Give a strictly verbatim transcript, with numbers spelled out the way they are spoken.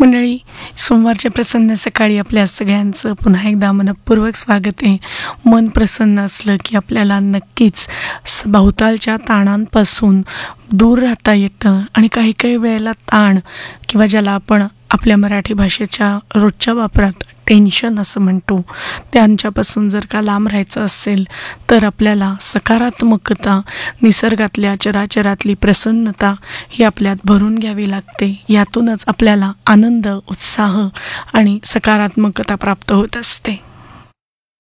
मंडळी, सोमवारच्या प्रसन्न सकाळी आपल्या सगळ्यांचं पुन्हा एकदा मनपूर्वक स्वागत आहे. मन प्रसन्न असलं की आपल्याला नक्कीच स भोवतालच्या ताणांपासून दूर राहता येतं आणि काही काही वेळेला ताण किंवा ज्याला आपण आपल्या मराठी भाषेच्या रोजच्या वापरात टेन्शन असं म्हणतो, त्यांच्यापासून जर का लांब राहायचं असेल तर आपल्याला सकारात्मकता, निसर्गातल्या चराचरातली प्रसन्नता ही आपल्यात भरून घ्यावी लागते. यातूनच आपल्याला आनंद, उत्साह आणि सकारात्मकता प्राप्त होत असते.